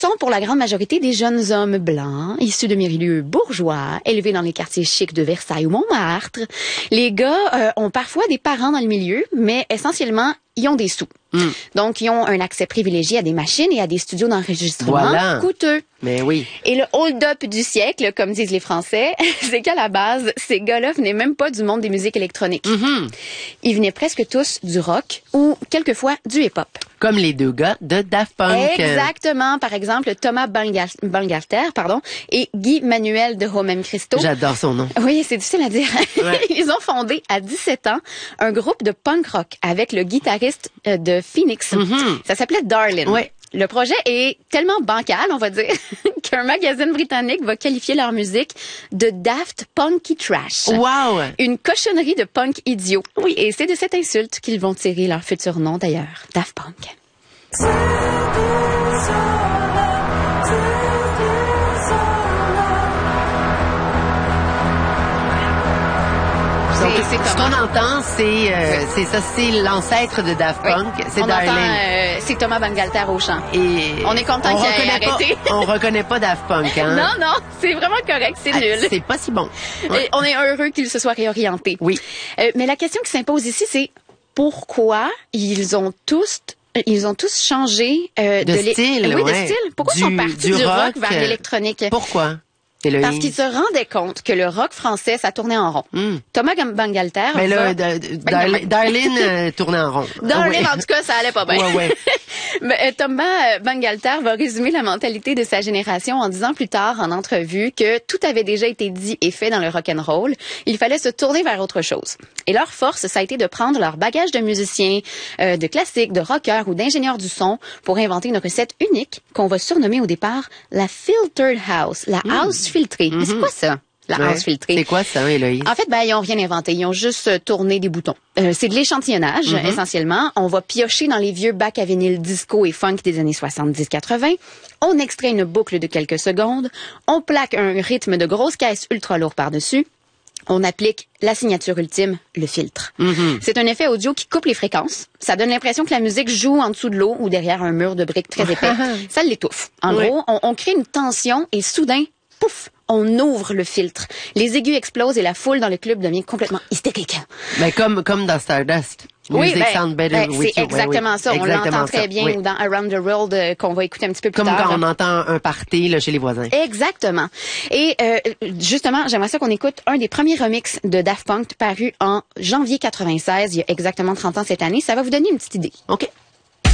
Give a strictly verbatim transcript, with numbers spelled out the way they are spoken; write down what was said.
sont pour la grande majorité des jeunes hommes blancs, issus de milieux bourgeois, élevés dans les quartiers chics de Versailles ou Montmartre. Les gars euh, ont parfois des parents dans le milieu, mais essentiellement, ils ont des sous. Mm. Donc, ils ont un accès privilégié à des machines et à des studios d'enregistrement voilà. coûteux. Mais oui. Et le hold-up du siècle, comme disent les Français, c'est qu'à la base, ces gars-là venaient même pas du monde des musiques électroniques. Mm-hmm. Ils venaient presque tous du rock ou quelquefois du hip-hop. Comme les deux gars de Daft Punk. Exactement. Par exemple, Thomas Bangalter, pardon, et Guy Manuel de Homem Christo. J'adore son nom. Oui, c'est difficile à dire. Ouais. Ils ont fondé à dix-sept ans un groupe de punk rock avec le guitariste de Phoenix. Mm-hmm. Ça s'appelait Darlin. Ouais. Le projet est tellement bancal, on va dire, qu'un magazine britannique va qualifier leur musique de Daft Punky Trash. Wow! Une cochonnerie de punk idiot. Oui. Et c'est de cette insulte qu'ils vont tirer leur futur nom, d'ailleurs. Daft Punk. Donc, ce qu'on entend, c'est euh, oui. c'est ça, c'est l'ancêtre de Daft Punk, oui. c'est Darlin. Euh, c'est Thomas Bangalter au chant. Et on est content qu'il ait arrêté. Pas, on reconnaît pas Daft Punk, hein? Non, non, c'est vraiment correct, c'est ah, nul. C'est pas si bon. Ouais. On est heureux qu'il se soit réorienté. Oui. Euh, mais la question qui s'impose ici, c'est pourquoi ils ont tous Ils ont tous changé euh, de, de style. Oui, ouais. de style. Pourquoi du, ils sont partis du, du rock, rock vers l'électronique? Pourquoi? Héloïse. Parce qu'ils se rendaient compte que le rock français, ça tournait en rond. Mm. Thomas Bangalter... Mais là, va... Darlin euh, tournait en rond. Darlin, oh, ouais. En tout cas, ça allait pas bien. Ouais, ouais. Mais, euh, Thomas Bangalter va résumer la mentalité de sa génération en disant plus tard en entrevue que tout avait déjà été dit et fait dans le rock'n'roll. Il fallait se tourner vers autre chose. Et leur force, ça a été de prendre leur bagage de musiciens, euh, de classiques, de rockers ou d'ingénieurs du son pour inventer une recette unique qu'on va surnommer au départ la Filtered House, la mm. house filtrée. Mm-hmm. Mais c'est quoi ça? La ouais. house filtrée. C'est quoi ça, Héloïse? En fait, ben, ils ont rien inventé. Ils ont juste euh, tourné des boutons. Euh, c'est de l'échantillonnage, mm-hmm. essentiellement. On va piocher dans les vieux bacs à vinyle disco et funk des années soixante-dix quatre-vingt. On extrait une boucle de quelques secondes. On plaque un rythme de grosse caisse ultra lourd par-dessus. On applique la signature ultime, le filtre. Mm-hmm. C'est un effet audio qui coupe les fréquences. Ça donne l'impression que la musique joue en dessous de l'eau ou derrière un mur de briques très épais. Ça l'étouffe. En oui. gros, on, on crée une tension et soudain, pouf, on ouvre le filtre. Les aigus explosent et la foule dans le club devient complètement hystérique. Mais comme comme dans Stardust. Oui, Music ben, sound better ben, with c'est you. exactement ouais, oui. ça. On exactement l'entend très ça. bien oui. ou dans Around the World euh, qu'on va écouter un petit peu plus comme tard. Comme quand là. on entend un party là, chez les voisins. Exactement. Et euh, justement, j'aimerais ça qu'on écoute un des premiers remixes de Daft Punk paru en janvier quatre-vingt-seize, il y a exactement trente ans cette année. Ça va vous donner une petite idée. OK.